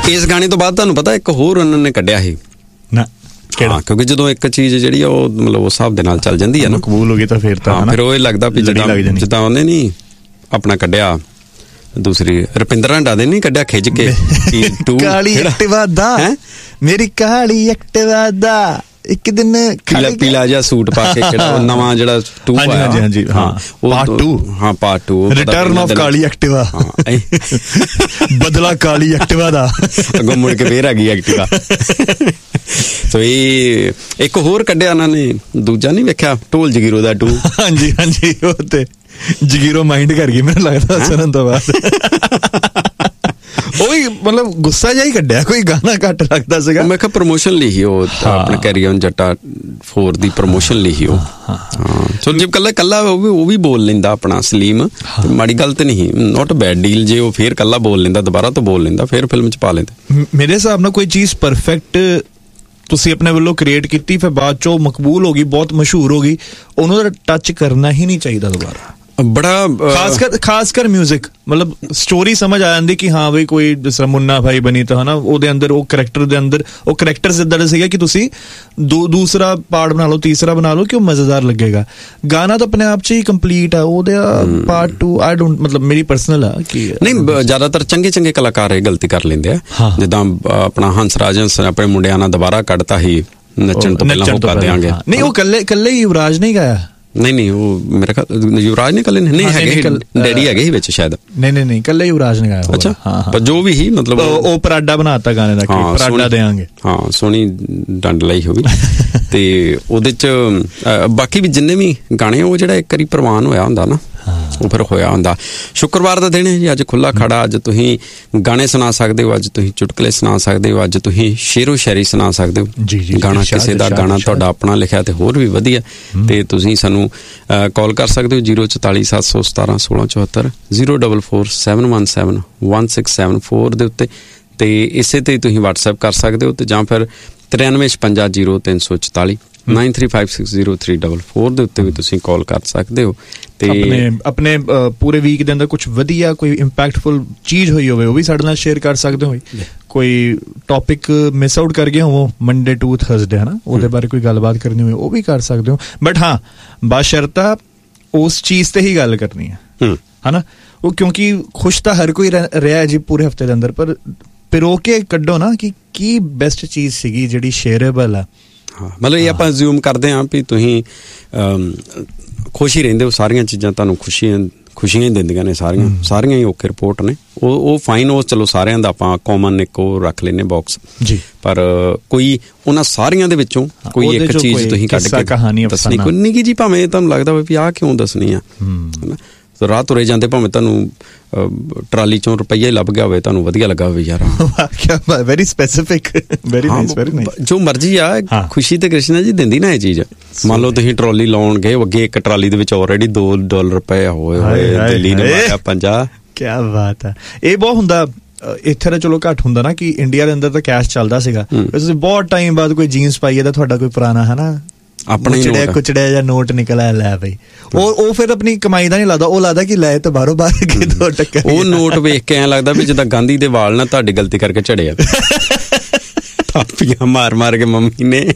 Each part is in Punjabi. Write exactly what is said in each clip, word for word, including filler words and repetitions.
ਇਸ ਗਾਣੇ ਤੋਂ ਬਾਅਦ ਤੁਹਾਨੂੰ ਪਤਾ ਇੱਕ ਹੋਰ ਉਹਨਾਂ ਨੇ ਕੱਢਿਆ ਸੀ ਨਾ ਹਾਂ, ਕਿਉਂਕਿ ਜਦੋਂ ਇੱਕ ਚੀਜ਼ ਜਿਹੜੀ ਆ ਉਹ ਮਤਲਬ ਉਸ ਹਿਸਾਬ ਦੇ ਨਾਲ ਚੱਲ ਜਾਂਦੀ ਹੈ ਨਾ, ਕਬੂਲ ਹੋ ਗਈ ਤਾਂ ਫਿਰ ਤਾਂ ਫਿਰ ਉਹ ਇਹ ਲੱਗਦਾ ਵੀ ਜਿੱਦਾਂ ਜਿੱਦਾਂ ਉਹਨੇ ਨਹੀਂ ਆਪਣਾ ਕੱਢਿਆ ਦੂਸਰੀ ਰੁਪਿੰਦਰ ਹੰਡਾ ਦੇ ਨਹੀਂ ਕੱਢਿਆ ਖਿੱਚ ਕੇ ਕਾਲੀ ਐਕਟਿਵਾ ਦਾ, ਮੇਰੀ ਕਾਲੀ ਐਕਟਿਵਾ ਦਾ ਇੱਕ ਦਿਨ ਪੀਲਾ ਪੀਲਾ ਜਿਹਾ ਸੂਟ ਪਾ ਕੇ ਕਿਹੜਾ ਨਵਾਂ ਜਿਹੜਾ ਟੂ ਹਾਂਜੀ ਹਾਂਜੀ ਹਾਂਜੀ ਹਾਂ ਪਾਰਟ ਟੂ ਹਾਂ part two return of Kali Activa, ਬਦਲਾ ਕਾਲੀ ਐਕਟਿਵਾ ਦਾ, ਅੱਗੋਂ ਮੁੜ ਕੇ ਫੇਰ ਆ ਗਈ ਐਕਟਿਵਾ। ਸੋ ਇਹ ਇੱਕ ਹੋਰ ਕੱਢਿਆ ਉਹਨਾਂ ਨੇ, ਦੂਜਾ ਨਹੀਂ ਵੇਖਿਆ ਢੋਲ ਜਗੀਰੋ ਦਾ ਟੂ। ਹਾਂਜੀ ਹਾਂਜੀ ਉਹ ਤੇ ਜਗੀਰੋ ਮਾਈਂਡ ਕਰ ਗਈ ਮੈਨੂੰ ਲੱਗਦਾ ਸੁਣਨ ਤੋਂ ਬਾਅਦ। ਉਹ ਵੀ ਮਤਲਬ ਗੁੱਸਾ ਜਿਹਾ ਹੀ ਕੱਢਿਆ, ਕੋਈ ਗਾਣਾ ਘੱਟ ਲੱਗਦਾ ਸੀਗਾ। ਮੈਂ ਕਿਹਾ ਪ੍ਰਮੋਸ਼ਨ ਲਈ ਹੀ ਉਹ ਆਪਣੇ carry on Jatta four the promotion ਲਈ ਹੀ ਉਹ। ਹਾਂ ਸੋ ਜੇ ਕੱਲਾ ਕੱਲਾ ਉਹ ਵੀ ਉਹ ਵੀ ਬੋਲ ਲੈਂਦਾ ਆਪਣਾ ਸਲੀਮ, ਮਾੜੀ ਗੱਲ ਤੇ ਨਹੀਂ, ਨੋਟ ਬੈਡ ਡੀਲ। ਜੇ ਉਹ ਫੇਰ ਕੱਲਾ ਬੋਲ ਲੈਂਦਾ, ਦੁਬਾਰਾ ਤੋਂ ਬੋਲ ਲੈਂਦਾ, ਫੇਰ ਫਿਲਮ ਚ ਪਾ ਲੈਂਦੇ। ਮੇਰੇ ਹਿਸਾਬ ਨਾਲ ਕੋਈ ਚੀਜ਼ ਪਰਫੈਕਟ ਤੁਸੀਂ ਆਪਣੇ ਵੱਲੋਂ ਕ੍ਰੀਏਟ ਕੀਤੀ, ਫਿਰ ਬਾਅਦ ਚੋਂ ਮਕਬੂਲ ਹੋ ਗਈ, ਬਹੁਤ ਮਸ਼ਹੂਰ ਹੋ ਗਈ, ਉਹਨੂੰ ਤਾਂ ਟੱਚ ਕਰਨਾ ਹੀ ਨਹੀਂ ਚਾਹੀਦਾ ਦੁਬਾਰਾ। ਬੜਾ ਖਾਸ ਕਰ ਖਾਸ ਕਰ ਮਿਊਜ਼ਿਕ, ਮਤਲਬ ਸਟੋਰੀ ਸਮਝ ਆ ਜਾਂਦੀ ਕਿ ਹਾਂ ਬਈ ਕੋਈ ਜਿਸ ਤਰ੍ਹਾਂ ਮੁੰਨਾ ਭਾਈ ਬਣੀ ਤਾਂ ਹਨਾ, ਉਹਦੇ ਅੰਦਰ ਉਹ ਕਰੈਕਟਰ ਦੇ ਅੰਦਰ ਉਹ ਕਰੈਕਟਰ ਇੱਦਾਂ ਦਾ ਸੀਗਾ ਕਿ ਤੁਸੀਂ ਦੂਸਰਾ ਪਾਰਟ ਬਣਾ ਲਓ, ਤੀਸਰਾ ਬਣਾ ਲਓ ਕਿ ਉਹ ਮਜ਼ੇਦਾਰ ਲੱਗੇਗਾ। ਗਾਣਾ ਤਾਂ ਆਪਣੇ ਆਪ 'ਚ ਹੀ ਕੰਪਲੀਟ ਆ, ਉਹਦਾ ਪਾਰਟ ਟੂ ਆਈ ਡੋਂਟ ਮਤਲਬ ਮੇਰੀ ਪਰਸਨਲ ਆ ਕਿ ਨਹੀਂ, ਜ਼ਿਆਦਾਤਰ ਚੰਗੇ ਚੰਗੇ ਕਲਾਕਾਰ ਇਹ ਗਲਤੀ ਕਰ ਲੈਂਦੇ ਆ। ਜਿੱਦਾਂ ਆਪਣਾ ਹੰਸ ਰਾਜ ਹੰਸ ਆਪਣੇ ਮੁੰਡਿਆਂ ਨਾਲ ਦੁਬਾਰਾ ਕੱਢਤਾ ਸੀ ਨੱਚਣ ਤੋਂ ਪਹਿਲਾਂ, ਉਹ ਕਰ ਦਿਆਂਗੇ। ਨਹੀਂ ਉਹ ਕੱਲੇ ਕੱਲੇ ਹੀ ਯੁਵਰਾਜ ਨਹੀਂ ਗਾਇਆ। ਨਹੀਂ ਨਹੀਂ ਉਹ ਮੇਰੇ ਖਿਆਲ ਯੁਵਰਾਜ ਨੇ ਕੱਲੇ ਨਹੀਂ ਹੈਗੇ, ਡੈਡੀ ਹੈਗੇ ਸੀ ਵਿੱਚ ਸ਼ਾਇਦ। ਨਹੀਂ ਨਹੀਂ ਨਹੀਂ ਕੱਲੇ ਯੁਵਰਾਜ ਨੇ ਗਾਇਆ। ਅੱਛਾ ਹਾਂ, ਪਰ ਜੋ ਵੀ ਸੀ ਮਤਲਬ ਉਹ ਪਰਾਡਾ ਬਣਾਤਾ ਗਾਣੇ ਦਾ, ਪਰਾਡਾ ਦੇਾਂਗੇ। ਹਾਂ ਸੋਹਣੀ ਡੰਡ ਲਈ ਹੋਈ ਤੇ ਉਹਦੇ ਚ ਬਾਕੀ ਵੀ ਜਿੰਨੇ ਵੀ ਗਾਣੇ ਉਹ ਜਿਹੜਾ ਇੱਕ ਵਾਰੀ ਪ੍ਰਵਾਨ ਹੋਇਆ ਹੁੰਦਾ ਨਾ, ਉਹ ਫਿਰ ਹੋਇਆ ਹੁੰਦਾ। ਸ਼ੁੱਕਰਵਾਰ ਦਾ ਦਿਨ ਹੈ ਜੀ, ਅੱਜ ਖੁੱਲਾ ਖੜਾ, ਅੱਜ ਤੁਸੀਂ ਗਾਣੇ ਸੁਣਾ ਸਕਦੇ ਹੋ, ਅੱਜ ਤੁਸੀਂ ਚੁਟਕਲੇ ਸੁਣਾ ਸਕਦੇ ਹੋ, ਅੱਜ ਤੁਸੀਂ ਸ਼ੇਰੋ ਸ਼ਾਇਰੀ ਸੁਣਾ ਸਕਦੇ ਹੋ। ਗਾਣਾ ਕਿਸੇ ਦਾ ਗਾਣਾ ਤੁਹਾਡਾ ਆਪਣਾ ਲਿਖਿਆ ਤੇ ਹੋਰ ਵੀ ਵਧੀਆ, ਤੇ ਤੁਸੀਂ ਸਾਨੂੰ ਕਾਲ ਕਰ ਸਕਦੇ ਹੋ ਜ਼ੀਰੋ ਚੁਤਾਲੀ ਸੱਤ ਸੌ ਸਤਾਰਾਂ ਸੋਲਾਂ ਚੁਹੱਤਰ zero double four seven one seven one six seven four ਦੇ ਉੱਤੇ, ਤੇ ਇਸੇ ਤੇ ਤੁਸੀਂ ਵਟਸਐਪ ਕਰ ਸਕਦੇ ਹੋ, ਤੇ ਜਾਂ ਫਿਰ ਤਰਿਆਨਵੇਂ ਛਪੰਜਾ ਜ਼ੀਰੋ ਤਿੰਨ ਸੌ ਚੁਤਾਲੀ nine three five six zero three double four ਦੇ ਉੱਤੇ ਵੀ ਤੁਸੀਂ ਕਾਲ ਕਰ ਸਕਦੇ ਹੋ। ਤੇ ਆਪਣੇ ਆਪਣੇ ਪੂਰੇ ਵੀਕ ਦੇ ਅੰਦਰ ਕੁਛ ਵਧੀਆ ਕੋਈ ਇੰਪੈਕਟਫੁਲ ਚੀਜ਼ ਹੋਈ ਹੋਵੇ ਉਹ ਵੀ ਸਾਡੇ ਨਾਲ ਸ਼ੇਅਰ ਕਰ ਸਕਦੇ ਹੋ। ਕੋਈ ਟੌਪਿਕ ਮਿਸ ਆਊਟ ਕਰ ਗਏ ਹੋ ਮੰਡੇ ਟੂ ਥਰਸਡੇ ਹੈ ਨਾ, ਉਹਦੇ ਬਾਰੇ ਕੋਈ ਗੱਲਬਾਤ ਕਰਨੀ ਹੋਵੇ ਉਹ ਵੀ ਕਰ ਸਕਦੇ ਹੋ। ਬਟ ਹਾਂ ਬਸ਼ਰਤਾ ਉਸ ਚੀਜ਼ ਤੇ ਹੀ ਗੱਲ ਕਰਨੀ ਹੈ ਹੈ ਨਾ, ਉਹ ਕਿਉਂਕਿ ਖੁਸ਼ ਤਾਂ ਹਰ ਕੋਈ ਰਿਹਾ ਜੀ ਪੂਰੇ ਹਫਤੇ ਦੇ ਅੰਦਰ, ਪਰ ਪਿਰੋ ਕੇ ਕੱਢੋ ਨਾ ਕਿ ਕੀ ਬੈਸਟ ਚੀਜ਼ ਸੀਗੀ ਜਿਹੜੀ ਸ਼ੇਅਰੇਬਲ ਆ। ਹਾਂ ਮਤਲਬ ਇਹ ਆਪਾਂ ਅਸਿਊਮ ਕਰਦੇ ਹਾਂ ਵੀ ਤੁਸੀਂ ਖੁਸ਼ ਹੀ ਰਹਿੰਦੇ ਹੋ, ਸਾਰੀਆਂ ਚੀਜ਼ਾਂ ਤੁਹਾਨੂੰ ਖੁਸ਼ੀਆਂ ਖੁਸ਼ੀਆਂ ਹੀ ਦਿੰਦੀਆਂ ਨੇ, ਸਾਰੀਆਂ ਸਾਰੀਆਂ ਹੀ ਓਕੇ ਰਿਪੋਰਟ ਨੇ, ਉਹ ਉਹ ਫਾਈਨ, ਉਹ ਚਲੋ ਸਾਰਿਆਂ ਦਾ ਆਪਾਂ ਕਾਮਨ ਇੱਕ ਉਹ ਰੱਖ ਲੈਂਦੇ ਬਾਕਸ ਜੀ। ਪਰ ਕੋਈ ਉਹਨਾਂ ਸਾਰੀਆਂ ਦੇ ਵਿੱਚੋਂ ਕੋਈ ਇੱਕ ਚੀਜ਼ ਤੁਸੀਂ ਕੱਢ ਕੇ ਦੱਸਣੀ, ਕੋਈ ਨਿੱਕੀ ਜੀ, ਭਾਵੇਂ ਤੁਹਾਨੂੰ ਲੱਗਦਾ ਹੋਵੇ ਵੀ ਆਹ ਕਿਉਂ ਦੱਸਣੀ ਆ, ਹਨਾ। ਰਾਹ ਤੁਰੇ ਜਾਂਦੇ ਭਾਵੇਂ ਤੁਹਾਨੂੰ ਟਰਾਲੀ ਚੋਂ ਰੁਪਈਆ ਹੀ ਲੱਭ ਗਿਆ ਹੋਵੇ, ਤੁਹਾਨੂੰ ਵਧੀਆ ਲੱਗਾ ਹੋਵੇ ਯਾਰ, very specific, very nice, very nice. ਜੋ ਮਰਜ਼ੀ ਆ, ਖੁਸ਼ੀ ਤੇ ਕ੍ਰਿਸ਼ਨਾ ਜੀ ਦਿੰਦੀ ਨਾ ਇਹ ਚੀਜ਼। ਮੰਨ ਲਓ ਤੁਸੀਂ ਟਰਾਲੀ ਲਾਉਣ ਗਏ, ਅੱਗੇ ਇੱਕ ਟਰਾਲੀ ਦੇ ਵਿੱਚ ਆਲਰੇਡੀ ਦੋ ਡਾਲਰ ਰੁਪਏ ਹੋਏ ਹੋਏ, ਦਿੱਲੀ ਨੇ ਮਾਰਿਆ ਪੰਜਾਹ। ਕਿਆ ਬਾਤ ਹੈ। ਇਹ ਬਹੁਤ ਹੁੰਦਾ ਇੱਥੇ ਤਾਂ ਚਲੋ ਘੱਟ ਹੁੰਦਾ ਨਾ ਕਿ ਇੰਡੀਆ ਦੇ ਅੰਦਰ ਤਾਂ ਕੈਸ਼ ਚੱਲਦਾ ਸੀਗਾ, ਤੁਸੀਂ ਬਹੁਤ ਟਾਈਮ ਬਾਅਦ ਕੋਈ ਜੀਨਸ ਪਾਈਏ ਤਾਂ ਤੁਹਾਡਾ ਕੋਈ ਪੁਰਾਣਾ ਹੈ ਨਾ ਆਪਣੇ ਕੁਚੜਿਆ ਕੁਚੜਿਆ ਜਾਂ ਨੋਟ ਨਿਕਲ ਆਇਆ, ਲੈ ਬਈ ਉਹ ਉਹ ਫਿਰ ਆਪਣੀ ਕਮਾਈ ਦਾ ਨਹੀਂ ਲੱਗਦਾ, ਉਹ ਲੱਗਦਾ ਕਿ ਲੈ ਤਾਂ ਬਾਹਰੋਂ ਬਾਹਰ ਕੇ ਦੋ ਟੱਕਰ। ਉਹ ਨੋਟ ਵੇਖ ਕੇ ਐਂ ਲੱਗਦਾ ਵੀ ਜਿੱਦਾਂ ਗਾਂਧੀ ਦੇ ਵਾਲ ਨਾ ਤੁਹਾਡੀ ਗਲਤੀ ਕਰਕੇ ਝੜੇ ਆ, ਥਾਪੀਆਂ ਮਾਰ ਮਾਰ ਕੇ ਮੰਮੀ ਨੇ।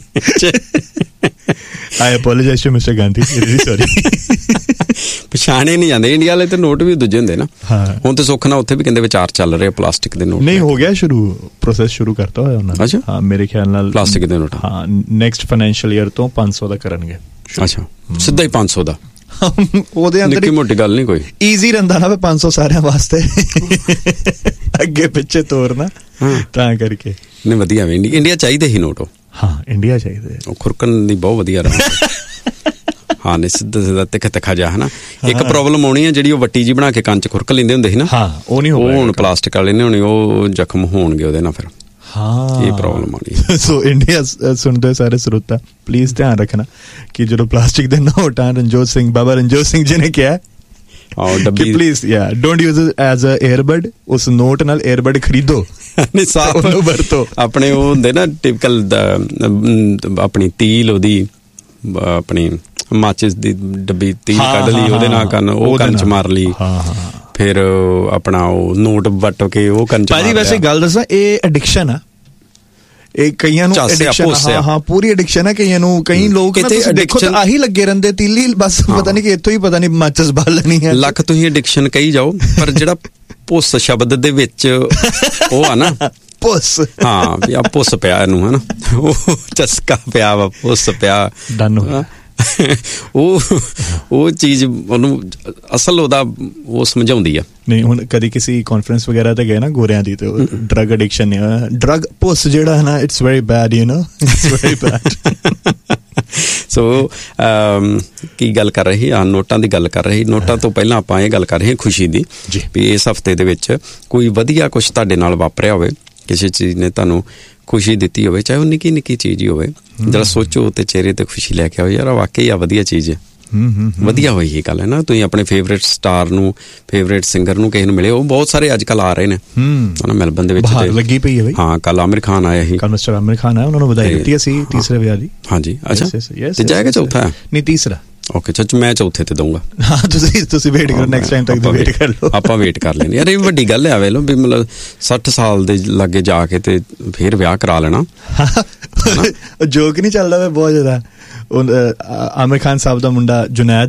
I apologize to mister Gandhi, really sorry। ਪਛਾਣੇ ਨਹੀਂ ਜਾਂਦੇ ਇੰਡੀਆ ਵਾਲੇ, ਤੇ ਨੋਟ ਵੀ ਦੂਜੇ ਹੁੰਦੇ ਨਾ। ਹੁਣ ਤੇ ਸੁੱਖ ਨਾਲ ਉੱਥੇ ਵੀ ਕਹਿੰਦੇ ਵਿਚਾਰ ਚੱਲ ਰਹੇ ਪਲਾਸਟਿਕ ਦੇ ਨੋਟ। ਨਹੀਂ ਹੋ ਗਿਆ ਸ਼ੁਰੂ, ਪ੍ਰੋਸੈਸ ਸ਼ੁਰੂ ਕਰਤਾ ਹੋਇਆ ਉਹਨਾਂ ਨੇ। ਅੱਛਾ ਹਾਂ, ਮੇਰੇ ਖਿਆਲ ਨਾਲ ਪਲਾਸਟਿਕ ਦੇ ਨੋਟ ਹਾਂ ਨੈਕਸਟ ਫਾਈਨੈਂਸ਼ੀਅਲ ਈਅਰ ਤੋਂ ਪੰਜ ਸੌ ਦਾ ਕਰਨਗੇ। ਅੱਛਾ ਸਿੱਧਾ ਹੀ ਪੰਜ ਸੌ ਦਾ, ਉਹਦੇ ਅੰਦਰ ਨਿੱਕੀ ਮੋਟੀ ਗੱਲ ਨਹੀਂ ਕੋਈ, ਈਜ਼ੀ ਰਹਿੰਦਾ ਨਾ ਪੰਜ ਸੌ ਸਾਰਿਆਂ ਵਾਸਤੇ, ਅੱਗੇ ਪਿੱਛੇ ਤੋਰਨਾ, ਤਾਂ ਕਰਕੇ। ਨਹੀਂ ਵਧੀਆ, ਇੰਡੀਆ ਚਾਹੀਦੇ ਹੀ ਨੋਟ। ਹਾਂ ਇੰਡੀਆ ਚਾਹੀਦੇ, ਉਹ ਖੁਰਕਣ ਦੀ ਬਹੁਤ ਵਧੀਆ ਰਹਾ। ਹਾਂ ਨਹੀਂ ਸਿੱਧਾ ਸਿੱਧਾ ਤਿੱਖਾ ਤਿੱਖਾ ਜਾ, ਹਨਾ। ਇੱਕ ਪ੍ਰੋਬਲਮ ਆਉਣੀ ਹੈ ਜਿਹੜੀ ਉਹ ਵੱਟੀ ਜੀ ਬਣਾ ਕੇ ਕੰਨ 'ਚ ਖੁਰਕ ਲੈਂਦੇ ਹੁੰਦੇ ਸੀ ਨਾ, ਉਹ ਨਹੀਂ, ਉਹ ਹੁਣ ਪਲਾਸਟਿਕ ਵਾਲੇ ਨੇ ਹੋਣੀ, ਉਹ ਜ਼ਖਮ ਹੋਣਗੇ ਉਹਦੇ ਨਾਲ ਫਿਰ। ਹਾਂ ਇਹ ਪ੍ਰੋਬਲਮ ਆਉਣੀ। ਸੋ ਇੰਡੀਆ ਸੁਣਦੇ ਸਾਰੇ ਸਰੋਤਾ ਪਲੀਜ਼ ਧਿਆਨ ਰੱਖਣਾ ਕਿ ਜਦੋਂ ਪਲਾਸਟਿਕ ਦੇ ਨੋਟ ਆ, ਰਣਜੋਤ ਸਿੰਘ ਬਾਬਾ ਰਣਜੋਤ ਸਿੰਘ ਜੀ ਨੇ ਕਿਹਾ ਪਲੀਜ਼ ਯਾ don't use it as a earbud, ਉਸ ਨੋਟ ਨਾਲ ਏਅਰਬਡ ਖਰੀਦੋ, ਉਹਨੂੰ ਵਰਤੋ। ਆਪਣੇ ਉਹ ਹੁੰਦੇ ਨਾ ਟਿਪਕਲ ਆਪਣੀ ਤੀਲ, ਉਹਦੀ ਆਪਣੀ ਮਾਚਿਸ ਦੀ ਡੱਬੀ ਤੀਲ ਕੱਢ ਲਈ, ਉਹਦੇ ਨਾਲ ਕੰਨ ਉਹ ਕੰਨ 'ਚ ਮਾਰ ਲਈ, ਫਿਰ ਆਪਣਾ ਉਹ ਨੋਟ ਵੱਟ ਕੇ ਉਹ ਕਰਨ ਚ ਭਾਜੀ ਵੈਸੇ ਗੱਲ ਦੱਸਾਂ, ਇਹ ਐਡਿਕਸ਼ਨ ਆ, ਇਹ ਕਈਆਂ ਨੂੰ ਐਡਿਕਸ਼ਨ, ਹਾਂ ਹਾਂ ਪੂਰੀ ਐਡਿਕਸ਼ਨ ਹੈ ਕਈਆਂ ਨੂੰ। ਕਈ ਲੋਕ ਨਾ ਤੁਸੀਂ ਦੇਖੋ ਤਾਂ ਆਹੀ ਲੱਗੇ ਰਹਿੰਦੇ ਤੀਲੀ, ਬਸ ਪਤਾ ਨਹੀਂ ਕਿ ਇੱਥੋਂ ਹੀ ਪਤਾ ਨਹੀਂ ਮਾਚਸ ਬਾਲਣੀ ਹੈ। ਲੱਖ ਤੁਸੀਂ ਐਡਿਕਸ਼ਨ ਕਹੀ ਜਾਓ, ਪਰ ਜਿਹੜਾ ਪੁੱਸ ਸ਼ਬਦ ਦੇ ਵਿੱਚ ਉਹ ਆ ਨਾ, ਪੁੱਸ, ਹਾਂ ਵੀ ਆ ਪੁੱਸ ਪਿਆ ਇਹਨੂੰ, ਹਨਾ, ਉਹ ਚਸਕਾ ਪਿਆ ਵਾ, ਪੁੱਸ ਪਿਆ ਡਨ, ਉਹ ਉਹ ਚੀਜ਼ ਉਹਨੂੰ ਅਸਲ ਉਹਦਾ ਉਹ ਸਮਝਾਉਂਦੀ ਆ। ਨਹੀਂ ਹੁਣ ਕਦੀ ਕਿਸੇ ਕਾਨਫਰੰਸ ਵਗੈਰਾ ਤੇ ਗਏ ਨਾ ਗੋਰਿਆਂ ਦੀ, ਤੇ ਡਰਗ ਐਡਿਕਸ਼ਨ ਹੈ, ਡਰਗ ਪੁੱਸ ਜਿਹੜਾ ਹੈ ਨਾ, it's very bad, you know, it's very bad. ਸੋ ਕੀ ਗੱਲ ਕਰ ਰਹੀ ਆ, ਨੋਟਾਂ ਦੀ ਗੱਲ ਕਰ ਰਹੀ। ਨੋਟਾਂ ਤੋਂ ਪਹਿਲਾਂ ਆਪਾਂ ਇਹ ਗੱਲ ਕਰ ਰਹੇ ਖੁਸ਼ੀ ਦੀ, ਵੀ ਇਸ ਹਫਤੇ ਦੇ ਵਿੱਚ ਕੋਈ ਵਧੀਆ ਕੁਛ ਤੁਹਾਡੇ ਨਾਲ ਵਾਪਰਿਆ ਹੋਵੇ, ਕਿਸੇ ਚੀਜ਼ ਨੇ ਤੁਹਾਨੂੰ ਖੁਸ਼ੀ ਦਿੱਤੀ ਹੋਵੇ, ਚਾਹੇ ਉਹ ਨਿੱਕੀ ਨਿੱਕੀ ਚੀਜ਼ ਹੀ ਹੋਵੇ, ਜਰਾ ਸੋਚੋ ਤੇ ਚਿਹਰੇ ਤੇ ਖੁਸ਼ੀ ਲੈ ਕੇ ਆਓ, ਯਾਰ ਵਾਕਈ ਆ ਵਧੀਆ ਚੀਜ਼ ਹੈ, ਵਧੀਆ ਹੋਈ ਇਹ ਗੱਲ ਹੈ ਨਾ। ਤੁਸੀਂ ਆਪਣੇ ਫੇਵਰੇਟ ਸਟਾਰ ਨੂੰ, ਫੇਵਰੇਟ ਸਿੰਗਰ ਨੂੰ ਕਿਸੇ ਨੂੰ ਮਿਲੇ, ਉਹ ਬਹੁਤ ਸਾਰੇ ਅੱਜ ਕੱਲ ਆ ਰਹੇ ਨੇ ਹਨਾ ਮੈਲਬਨ ਦੇ ਵਿੱਚ, ਲੱਗੀ ਪਈ ਹੈ ਬਈ। ਹਾਂ ਕੱਲ ਆਮਿਰ ਖਾਨ ਆਇਆ ਸੀ, ਕੱਲ ਮਿਸਟਰ ਆਮਿਰ ਖਾਨ ਆਇਆ, ਉਹਨਾਂ ਨੂੰ ਵਧਾਈ ਦਿੱਤੀ ਅਸੀਂ ਤੀਸਰੇ ਵਿਆਹ ਦੀ। ਹਾਂਜੀ, ਅੱਛਾ ਤੇ ਜਾਏਗਾ ਚੌਥਾ? ਨਹੀਂ ਤੀਸਰਾ। ਓਕੇ ਚਲ ਮੈਂ ਚੌਥੇ ਤੇ ਦਊਂਗਾ। ਹਾਂ ਤੁਸੀਂ ਤੁਸੀਂ ਵੇਟ ਕਰੋ, ਨੈਕਸਟ ਟਾਈਮ ਤੱਕ ਵੇਟ ਕਰ ਲਓ, ਆਪਾਂ ਵੇਟ ਕਰ ਲੈਂਦੇ ਯਾਰ। ਇਹ ਵੱਡੀ ਗੱਲ ਹੈ ਵੇਖ ਲਓ ਵੀ ਮਤਲਬ ਸੱਠ ਸਾਲ ਦੇ ਲਾਗੇ ਜਾ ਕੇ ਤੇ ਫੇਰ ਵਿਆਹ ਕਰਾ ਲੈਣਾ। ਜੋਕ ਨਹੀਂ ਚੱਲਦਾ ਵੇ ਬਹੁਤ ਜ਼ਿਆਦਾ। ਆਮਿਰ ਖਾਨ ਸਾਹਿਬ ਦਾ ਮੁੰਡਾ ਜੁਨੈਦ